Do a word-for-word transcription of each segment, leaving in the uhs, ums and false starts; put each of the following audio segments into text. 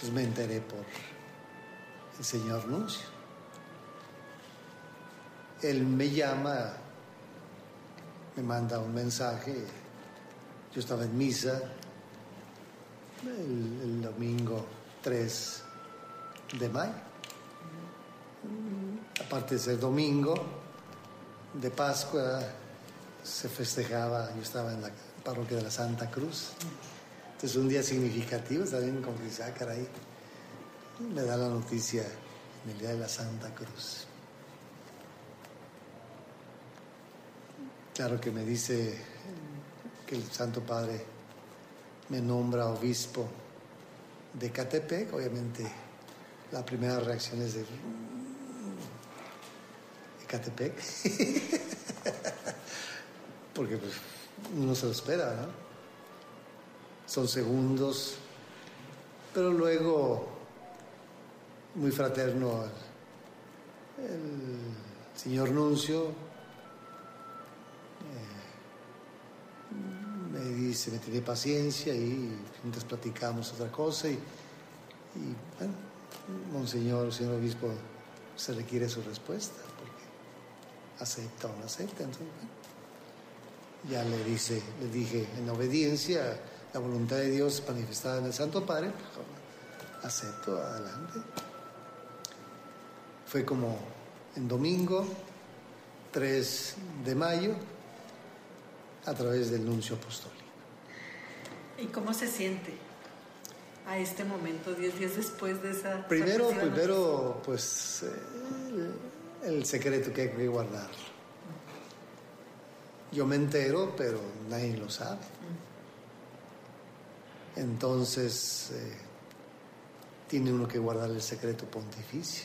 Entonces me enteré por el señor Nuncio. Él me llama, me manda un mensaje. Yo estaba en misa el, el domingo tres de mayo. Aparte de ser domingo de Pascua, se festejaba, yo estaba en la parroquia de la Santa Cruz. Entonces un día significativo, también como que dice, ah, caray, me da la noticia en el día de la Santa Cruz. Claro que me dice que el Santo Padre me nombra obispo de Ecatepec. Obviamente la primera reacción es de Ecatepec, porque pues uno se lo espera, ¿no? Son segundos, pero luego muy fraterno el señor Nuncio me dice, me tiene paciencia y mientras platicamos otra cosa y, y bueno, monseñor, señor obispo, se requiere su respuesta porque acepta o no acepta. Entonces, bueno, ya le dice, le dije en obediencia la voluntad de Dios manifestada en el Santo Padre, pues, acepto, adelante. Fue como en domingo tres de mayo, a través del nuncio apostólico. ¿Y cómo se siente a este momento, diez días después de esa... Primero, primero pues el, el secreto que hay que guardarlo. Yo me entero, pero nadie lo sabe. Entonces, eh, tiene uno que guardar el secreto pontificio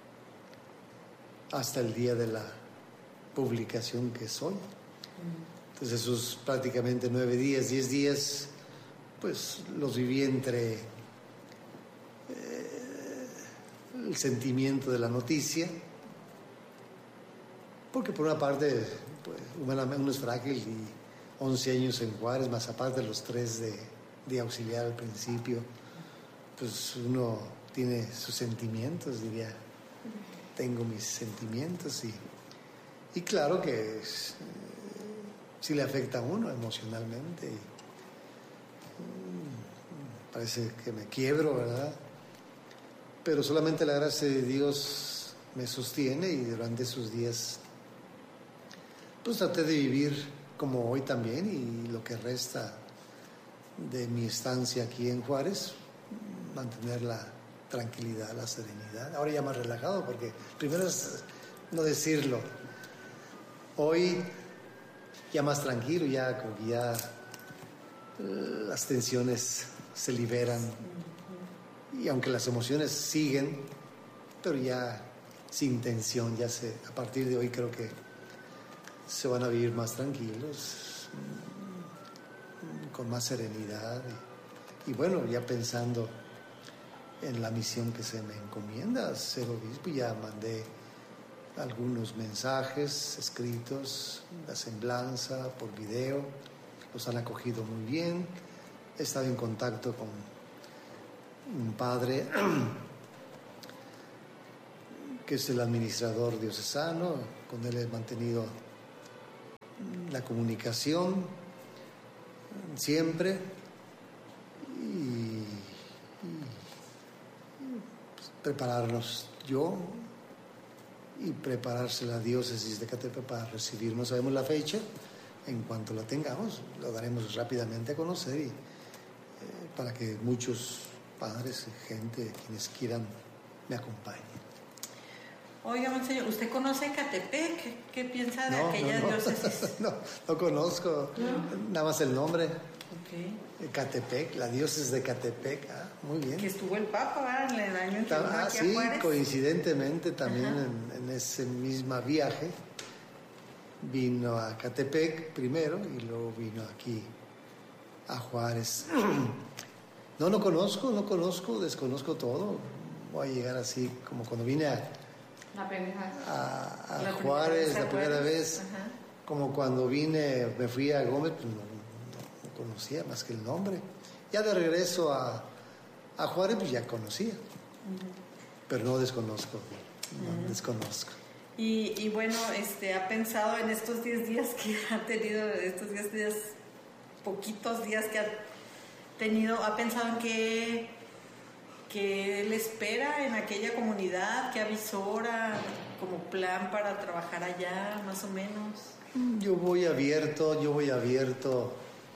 hasta el día de la publicación que es hoy. Entonces esos prácticamente nueve días, diez días, pues los viví entre eh, el sentimiento de la noticia, porque por una parte, pues, humanamente uno es frágil y once años en Juárez, más aparte de los tres de, de auxiliar al principio, pues uno tiene sus sentimientos, diría, tengo mis sentimientos y, y claro que es, sí le afecta a uno emocionalmente. Y, um, parece que me quiebro, ¿verdad? Pero solamente la gracia de Dios me sostiene y durante esos días pues traté de vivir como hoy también y lo que resta de mi estancia aquí en Juárez, mantener la tranquilidad, la serenidad. Ahora ya más relajado porque primero es no decirlo. Hoy ya más tranquilo, ya como que ya uh, las tensiones se liberan y aunque las emociones siguen, pero ya sin tensión, ya se, a partir de hoy creo que se van a vivir más tranquilos, con más serenidad y, y bueno, ya pensando en la misión que se me encomienda, ser obispo, ya mandé algunos mensajes escritos, la semblanza por video, los han acogido muy bien. He estado en contacto con un padre que es el administrador diocesano, con él he mantenido la comunicación siempre y, y pues, prepararnos yo y prepararse la diócesis de Ecatepec para recibir. No sabemos la fecha, en cuanto la tengamos lo daremos rápidamente a conocer y eh, para que muchos padres y gente, quienes quieran, me acompañen. Oiga, monseñor, ¿usted conoce Ecatepec? ¿Qué, qué piensa de no, aquella no, no. diócesis? no, no conozco, no. Nada más el nombre. Okay. Ecatepec, la diócesis de Ecatepec, ah, muy bien. Que estuvo el Papa, ¿verdad? En el año en que vino Ah, aquí sí, a Juárez. coincidentemente también en, en ese mismo viaje vino a Ecatepec primero y luego vino aquí a Juárez. No, no conozco, no conozco, desconozco todo. Voy a llegar así como cuando vine a, la primera, a, a la Juárez primera la primera Juárez. vez, Ajá. Como cuando vine, me fui a Gómez, pues no, no, no conocía más que el nombre. Ya de regreso a, A Juárez pues ya conocía, uh-huh. pero no desconozco, no uh-huh. desconozco. Y, y bueno, este, ¿ha pensado en estos diez días que ha tenido, estos diez días, poquitos días que ha tenido, ha pensado en qué, qué le espera en aquella comunidad, qué avisora, como plan para trabajar allá, más o menos? Yo voy abierto, yo voy abierto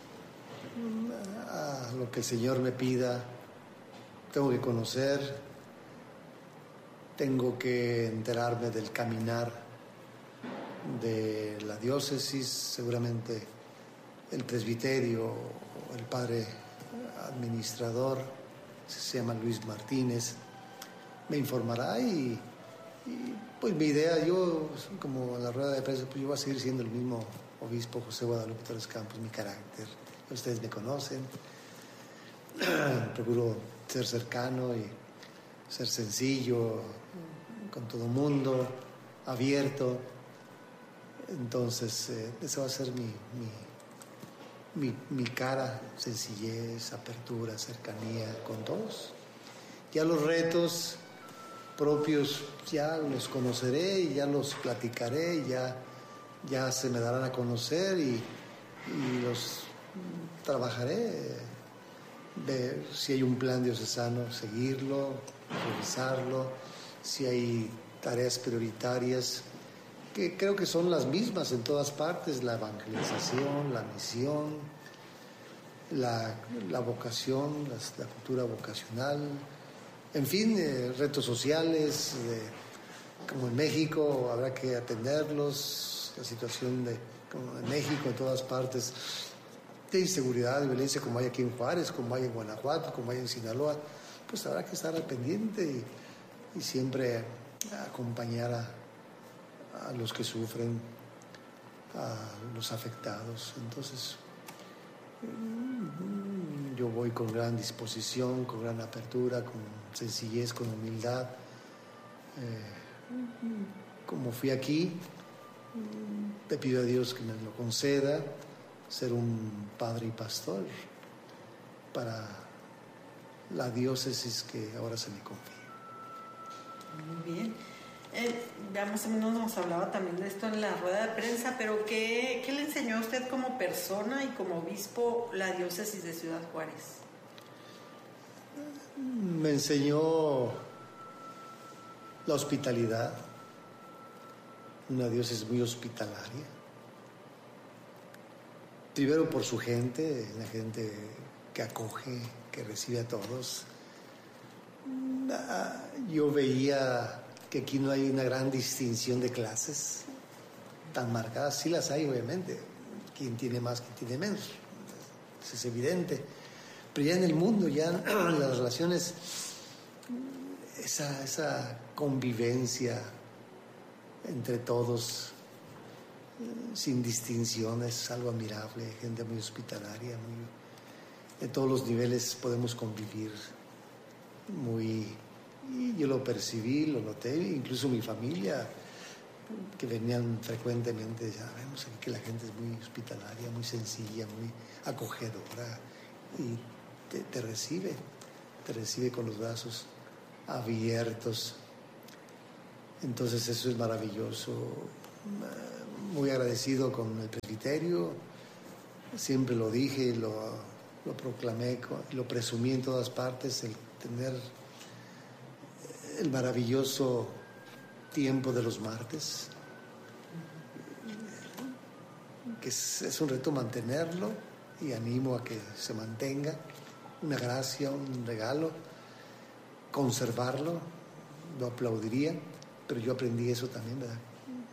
a lo que el Señor me pida. Tengo que conocer, tengo que enterarme del caminar de la diócesis, seguramente el presbiterio o el padre administrador, se llama Luis Martínez, me informará y, y pues mi idea, yo como en la rueda de prensa, pues yo voy a seguir siendo el mismo obispo José Guadalupe Torres Campos, mi carácter, ustedes me conocen, procuro ser cercano y ser sencillo con todo el mundo, abierto. Entonces eh, esa va a ser mi, mi, mi, mi cara, sencillez, apertura, cercanía con todos. Ya los retos propios ya los conoceré y ya los platicaré y ya, ya se me darán a conocer y, y los trabajaré, ver si hay un plan diocesano, seguirlo, revisarlo, si hay tareas prioritarias que creo que son las mismas en todas partes, la evangelización, la misión, la, la vocación, la, la cultura vocacional, en fin, eh, retos sociales, eh, como en México habrá que atenderlos, la situación de, como en México, en todas partes, de inseguridad, de violencia, como hay aquí en Juárez, como hay en Guanajuato, como hay en Sinaloa, pues habrá que estar al pendiente y, y siempre acompañar a, a los que sufren, a los afectados. Entonces, yo voy con gran disposición, con gran apertura, con sencillez, con humildad. Eh, como fui aquí, te pido a Dios que me lo conceda, ser un padre y pastor para la diócesis que ahora se me confía. Muy bien. Eh, ya más o menos nos hablaba también de esto en la rueda de prensa, pero ¿qué, qué le enseñó a usted como persona y como obispo la diócesis de Ciudad Juárez? Me enseñó la hospitalidad, una diócesis muy hospitalaria. Primero por su gente, la gente que acoge, que recibe a todos. Yo veía que aquí no hay una gran distinción de clases tan marcadas. Sí las hay, obviamente. Quien tiene más, quien tiene menos. Eso es evidente. Pero ya en el mundo, ya en las relaciones, esa, esa convivencia entre todos, sin distinciones, es algo admirable. Gente muy hospitalaria, muy, de todos los niveles podemos convivir. Muy, y yo lo percibí, lo noté, incluso mi familia, que venían frecuentemente, ya vemos aquí que la gente es muy hospitalaria, muy sencilla, muy acogedora, y te, te recibe, te recibe con los brazos abiertos. Entonces eso es maravilloso. Muy agradecido con el presbiterio, siempre lo dije, lo, lo proclamé, lo presumí en todas partes, el tener el maravilloso tiempo de los martes, que es, es un reto mantenerlo y animo a que se mantenga, una gracia, un regalo, conservarlo, lo aplaudiría, pero yo aprendí eso también, ¿verdad?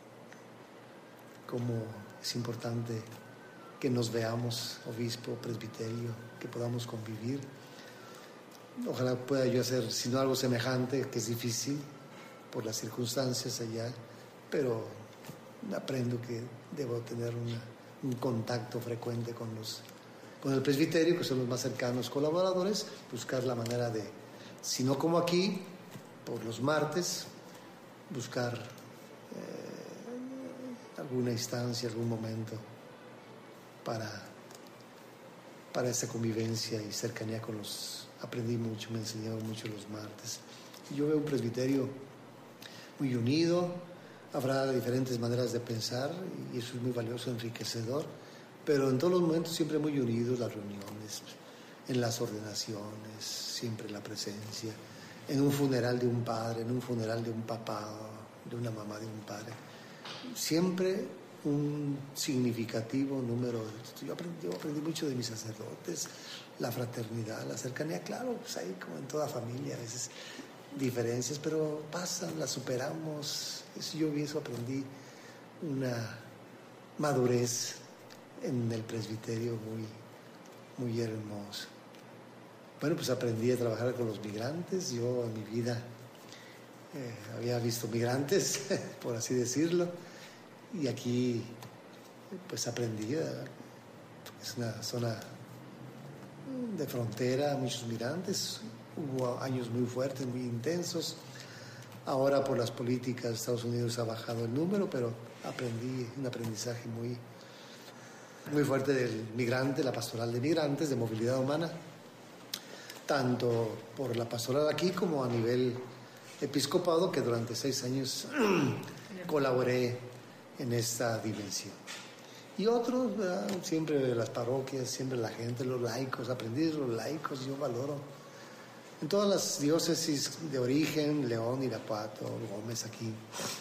Cómo es importante que nos veamos, obispo, presbiterio, que podamos convivir. Ojalá pueda yo hacer, si no algo semejante, que es difícil por las circunstancias allá, pero aprendo que debo tener una, un contacto frecuente con, los, con el presbiterio, que son los más cercanos colaboradores, buscar la manera de, si no como aquí, por los martes, buscar eh, alguna instancia, algún momento para, para esa convivencia y cercanía con los aprendí mucho, me enseñaron mucho los martes. Yo veo un presbiterio muy unido, habrá diferentes maneras de pensar y eso es muy valioso, enriquecedor, pero en todos los momentos siempre muy unidos, las reuniones, en las ordenaciones, siempre la presencia, en un funeral de un padre, en un funeral de un papá, de una mamá, de un padre, siempre un significativo número. Yo aprendí, yo aprendí mucho de mis sacerdotes, la fraternidad, la cercanía, claro, pues hay como en toda familia a veces diferencias, pero pasan, las superamos. Eso yo vi, eso aprendí, una madurez en el presbiterio muy, muy hermosa. Bueno, pues aprendí a trabajar con los migrantes. Yo en mi vida eh, había visto migrantes, por así decirlo, y aquí pues aprendí. Es una zona de frontera, muchos migrantes. Hubo años muy fuertes, muy intensos. Ahora por las políticas de Estados Unidos ha bajado el número, pero aprendí un aprendizaje muy, muy fuerte del migrante, la pastoral de migrantes, de movilidad humana, tanto por la pastoral aquí como a nivel episcopado, que durante seis años colaboré en esta dimensión. Y otros, ¿verdad? Siempre las parroquias, siempre la gente, los laicos, aprendí de los laicos, yo valoro. En todas las diócesis de origen, León, Irapuato, Gómez, aquí.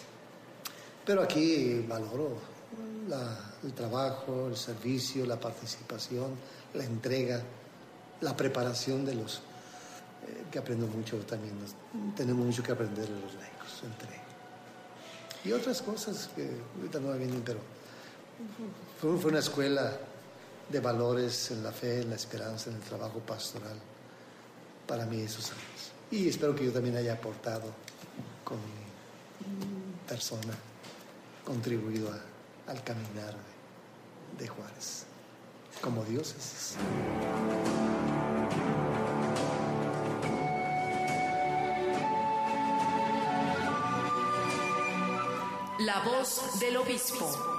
Pero aquí valoro la, el trabajo, el servicio, la participación, la entrega, la preparación de los eh, que aprendo mucho también. Tenemos mucho que aprender de los laicos, entrega. Y otras cosas que ahorita no me vienen, pero fue, fue una escuela de valores en la fe, en la esperanza, en el trabajo pastoral para mí esos años. Y espero que yo también haya aportado con mi persona, contribuido a, al caminar de, de Juárez como diócesis. La voz del obispo.